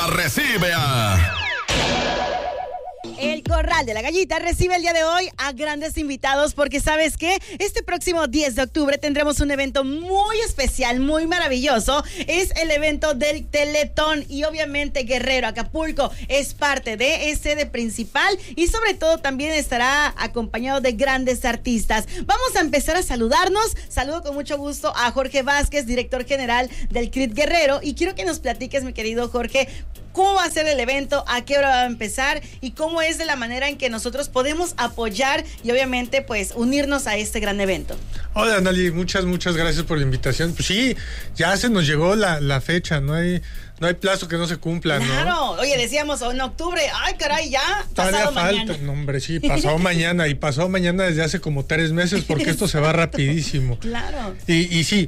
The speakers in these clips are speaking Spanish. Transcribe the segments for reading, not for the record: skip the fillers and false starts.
Recibe a... El Corral de la Gallita recibe el día de hoy a grandes invitados porque ¿sabes qué? Este próximo 10 de octubre tendremos un evento muy especial, muy maravilloso. Es el evento del Teletón y obviamente Guerrero, Acapulco es parte de sede principal y sobre todo también estará acompañado de grandes artistas. Vamos a empezar a saludarnos. Saludo con mucho gusto a Jorge Vázquez, director general del CRIT Guerrero, y quiero que nos platiques, mi querido Jorge, cómo va a ser el evento, a qué hora va a empezar y cómo es de la manera en que nosotros podemos apoyar y obviamente pues unirnos a este gran evento. Hola, Nali, muchas gracias por la invitación. Pues sí, ya se nos llegó la fecha, no hay plazo que no se cumpla, ¿no? Claro, oye, decíamos en octubre, ay caray, ya, todavía pasado falta, mañana. no hombre, sí, pasado mañana, y pasado mañana desde hace como 3 meses porque esto se va rapidísimo. Claro. Y sí,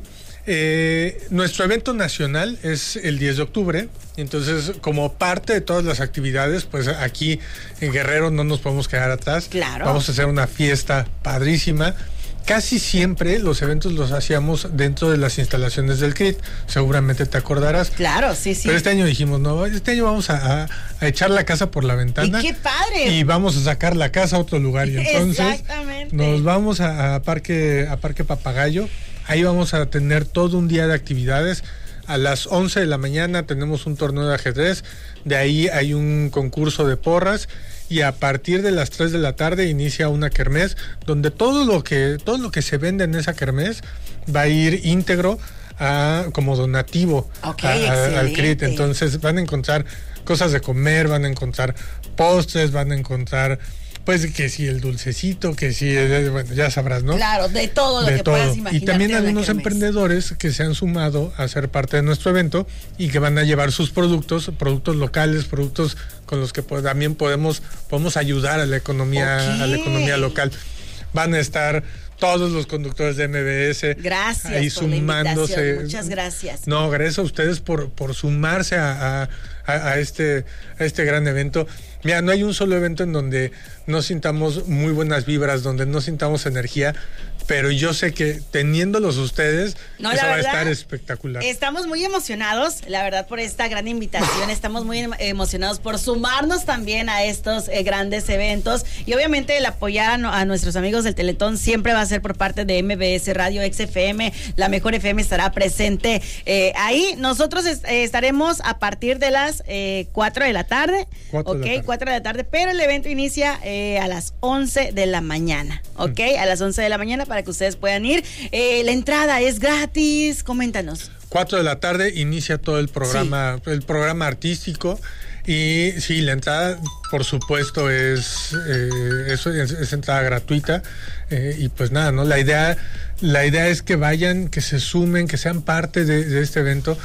nuestro evento nacional es el 10 de octubre, entonces como parte de todas las actividades, pues aquí en Guerrero no nos podemos quedar atrás. Claro. Vamos a hacer una fiesta padrísima. Casi siempre los eventos los hacíamos dentro de las instalaciones del CRIT, seguramente te acordarás. Claro, sí. Pero este año dijimos, no, este año vamos a echar la casa por la ventana. ¡Y qué padre! Y vamos a sacar la casa a otro lugar. Y entonces exactamente, nos vamos a Parque Papagayo. Ahí vamos a tener todo un día de actividades. A las 11 de la mañana tenemos un torneo de ajedrez. De ahí hay un concurso de porras. Y a partir de las 3 de la tarde inicia una kermés donde todo lo que se vende en esa kermés va a ir íntegro como donativo al CRIT. Entonces van a encontrar cosas de comer, van a encontrar postres, van a encontrar pues que si el dulcecito, que si, bueno, ya sabrás, ¿no? Claro, de todo lo que puedas imaginar. Y también algunos emprendedores que se han sumado a ser parte de nuestro evento y que van a llevar sus productos locales, productos con los que también podemos ayudar a la economía local. Van a estar todos los conductores de MBS. Gracias ahí por sumándose. La invitación. Muchas gracias. No, gracias a ustedes por sumarse a este gran evento. Mira, no hay un solo evento en donde no sintamos muy buenas vibras, donde no sintamos energía, pero yo sé que teniéndolos ustedes, eso va a estar espectacular. Estamos muy emocionados, la verdad, por esta gran invitación. Estamos muy emocionados por sumarnos también a estos grandes eventos. Y obviamente el apoyar a nuestros amigos del Teletón siempre va a ser por parte de MBS Radio, XFM, la mejor FM estará presente ahí. Nosotros estaremos a partir de las 4 de la tarde. 4 de la tarde, pero el evento inicia a las 11 de la mañana, ¿ok? A las 11 de la mañana para que ustedes puedan ir. La entrada es gratis, coméntanos. 4 de la tarde inicia todo el programa, sí. El programa artístico. Y sí, la entrada, por supuesto, es entrada gratuita. Y pues nada, ¿no? La idea es que vayan, que se sumen, que sean parte de este evento.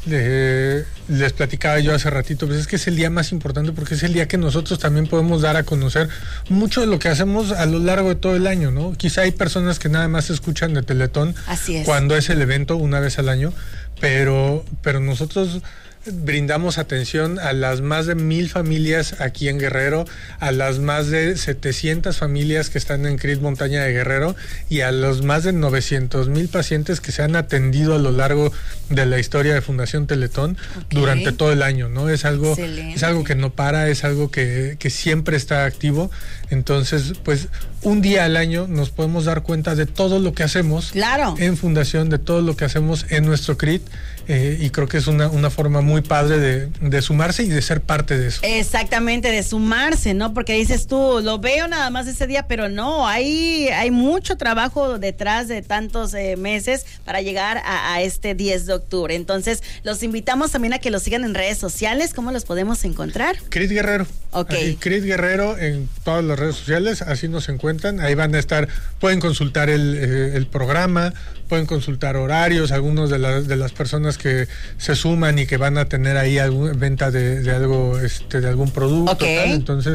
Les platicaba yo hace ratito, pues es que es el día más importante porque es el día que nosotros también podemos dar a conocer mucho de lo que hacemos a lo largo de todo el año, ¿no? Quizá hay personas que nada más escuchan de Teletón cuando es el evento una vez al año, pero nosotros brindamos atención a las más de 1,000 familias aquí en Guerrero, a las más de 700 familias que están en CRIT Montaña de Guerrero y a los más de 900,000 pacientes que se han atendido a lo largo de la historia de Fundación Teletón durante todo el año, ¿no? Es algo que no para, es algo que siempre está activo. Entonces, pues un día al año nos podemos dar cuenta de todo lo que hacemos en Fundación, de todo lo que hacemos en nuestro CRIT, y creo que es una forma muy padre de sumarse y de ser parte de eso. Exactamente, de sumarse, ¿no? Porque dices tú, lo veo nada más ese día, pero no, hay mucho trabajo detrás de tantos meses para llegar a este 10 de octubre. Entonces, los invitamos también a que los sigan en redes sociales. ¿Cómo los podemos encontrar? CRIT Guerrero. Así, CRIT Guerrero en todas las redes sociales, así nos encuentran. Ahí van a estar, pueden consultar el programa, pueden consultar horarios, algunos de las personas que se suman y que van a tener ahí venta de algo, de algún producto, tal. Entonces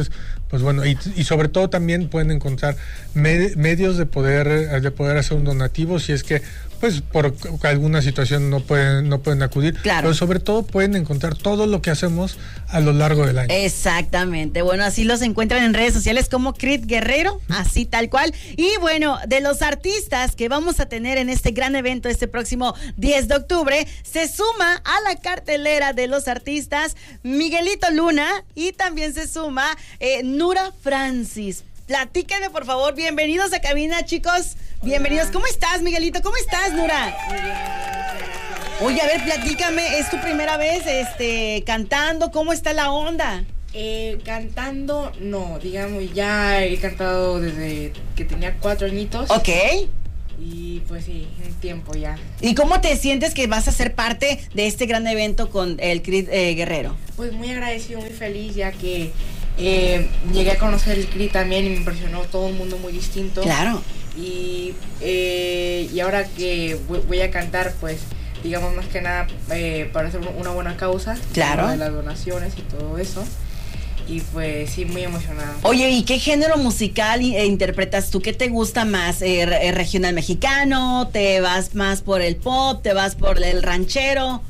pues bueno, y sobre todo también pueden encontrar medios de poder hacer un donativo si es que pues por alguna situación no pueden acudir, claro. Pero sobre todo pueden encontrar todo lo que hacemos a lo largo del año. Exactamente, bueno, así los encuentran en redes sociales como Crit Guerrero, así tal cual. Y bueno, de los artistas que vamos a tener en este gran evento este próximo 10 de octubre, se suma a la cartelera de los artistas Miguelito Luna y también se suma Nura Francis. Platíquenme, por favor. Bienvenidos a cabina, chicos. Bienvenidos. ¿Cómo estás, Miguelito? ¿Cómo estás, Nura? Oye, a ver, platícame. ¿Es tu primera vez cantando? ¿Cómo está la onda? Cantando, no. Digamos, ya he cantado desde que tenía 4 añitos. Ok. Y pues sí, un tiempo ya. ¿Y cómo te sientes que vas a ser parte de este gran evento con el Crit Guerrero? Pues muy agradecido, muy feliz, ya que llegué a conocer el Crit también y me impresionó todo un mundo muy distinto. Claro. Y ahora que voy a cantar, pues digamos más que nada para hacer una buena causa. Claro. De las donaciones y todo eso. Y pues sí, muy emocionada. Oye, ¿y qué género musical interpretas tú? ¿Qué te gusta más? ¿Regional mexicano? ¿Te vas más por el pop? ¿Te vas por el ranchero?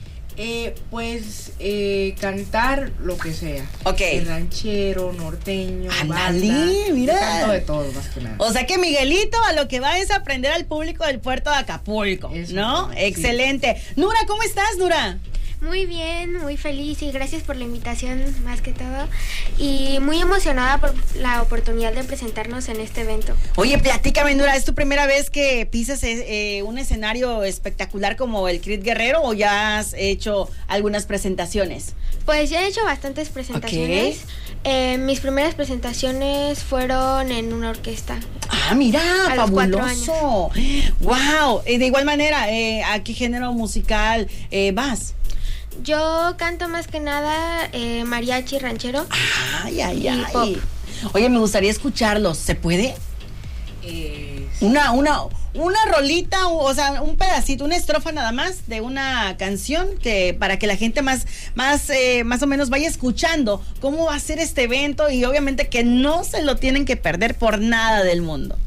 Cantar lo que sea. Ok. El ranchero, norteño, ¡Ándale, banda. mira! Canto de todo, más que nada. O sea que Miguelito a lo que va es aprender al público del puerto de Acapulco, Eso, ¿no? sí. Excelente. Nura, ¿cómo estás, Nura? Muy bien, muy feliz y gracias por la invitación más que todo y muy emocionada por la oportunidad de presentarnos en este evento. Oye, platícame, Nura, ¿es tu primera vez que pisas un escenario espectacular como el Crit Guerrero o ya has hecho algunas presentaciones? Pues ya he hecho bastantes presentaciones. Okay. Mis primeras presentaciones fueron en una orquesta. Ah, mira, a los 4 años. fabuloso. Wow. De igual manera, ¿a qué género musical vas? Yo canto más que nada mariachi ranchero. Ay, y pop. Oye, me gustaría escucharlos. ¿Se puede? Sí. Una rolita, o sea, un pedacito, una estrofa nada más de una canción que para que la gente más o menos vaya escuchando cómo va a ser este evento y obviamente que no se lo tienen que perder por nada del mundo.